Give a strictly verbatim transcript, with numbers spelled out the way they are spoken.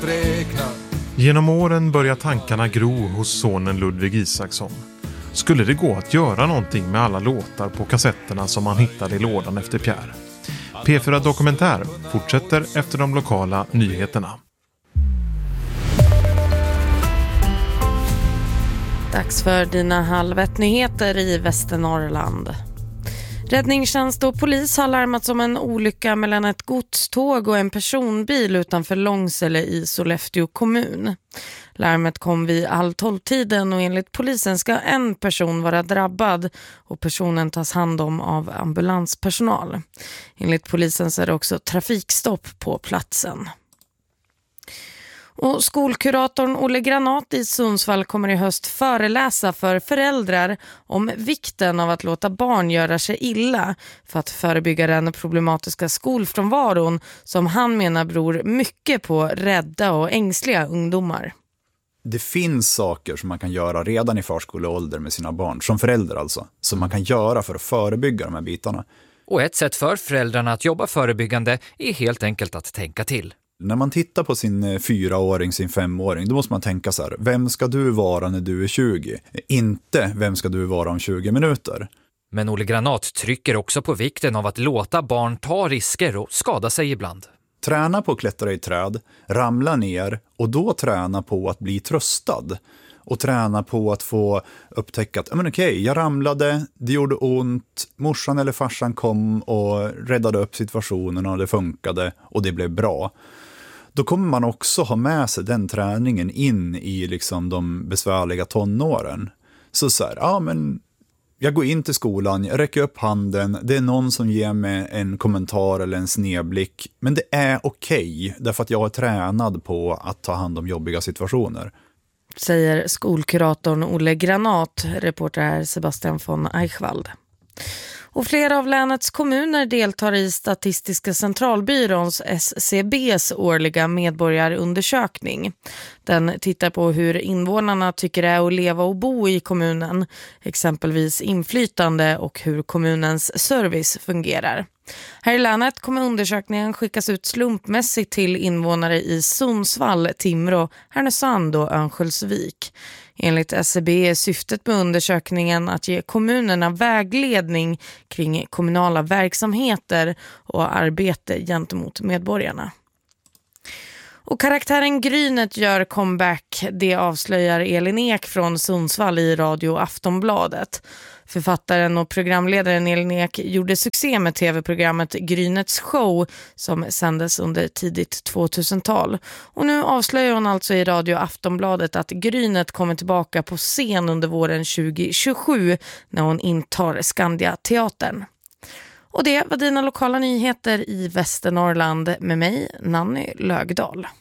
Genom åren börjar tankarna gro hos sonen Ludvig Isaksson. Skulle det gå att göra någonting med alla låtar på kassetterna som han hittade i lådan efter Pierre? P fyra Dokumentär fortsätter efter de lokala nyheterna. Dags för dina halv ett-nyheter i Västernorrland. Räddningstjänst och polis har larmats om en olycka mellan ett godståg och en personbil utanför Långsele i Sollefteå kommun. Larmet kom vid halv tolv-tiden och enligt polisen ska en person vara drabbad och personen tas hand om av ambulanspersonal. Enligt polisen så är det också trafikstopp på platsen. Och skolkuratorn Olle Granat i Sundsvall kommer i höst föreläsa för föräldrar om vikten av att låta barn göra sig illa för att förebygga den problematiska skolfrånvaron som han menar beror mycket på rädda och ängsliga ungdomar. Det finns saker som man kan göra redan i förskoleålder med sina barn, som förälder alltså, som man kan göra för att förebygga de här bitarna. Och ett sätt för föräldrarna att jobba förebyggande är helt enkelt att tänka till. När man tittar på sin fyraåring, sin femåring, då måste man tänka så här: vem ska du vara när du är tjugo? Inte vem ska du vara om tjugo minuter? Men Olle Granat trycker också på vikten av att låta barn ta risker och skada sig ibland. Träna på att klättra i träd, ramla ner och då träna på att bli tröstad. Och träna på att få upptäcka att men okej, jag ramlade, det gjorde ont, morsan eller farsan kom och räddade upp situationen och det funkade och det blev bra. Då kommer man också ha med sig den träningen in i liksom de besvärliga tonåren. Så så här, ja men jag går in till skolan, jag räcker upp handen, det är någon som ger mig en kommentar eller en snedblick. Men det är okej, därför att jag är tränad på att ta hand om jobbiga situationer. Säger skolkuratorn Olle Granat, reporter här Sebastian von Eichwald. Och flera av länets kommuner deltar i Statistiska centralbyråns S C B:s årliga medborgarundersökning. Den tittar på hur invånarna tycker det är att leva och bo i kommunen, exempelvis inflytande och hur kommunens service fungerar. Här i länet kommer undersökningen skickas ut slumpmässigt till invånare i Sundsvall, Timrå, Härnösand och Örnsköldsvik. Enligt S C B är syftet med undersökningen att ge kommunerna vägledning kring kommunala verksamheter och arbete gentemot medborgarna. Och karaktären Grynet gör comeback, det avslöjar Elin Ek från Sundsvall i Radio Aftonbladet. Författaren och programledaren Elin Ek gjorde succé med tv-programmet Grynets show som sändes under tidigt tvåtusental. Och nu avslöjar hon alltså i Radio Aftonbladet att Grynet kommer tillbaka på scen under våren tjugohundratjugosju när hon intar Skandia-teatern. Och det var dina lokala nyheter i Västernorrland med mig, Nanny Lögdahl.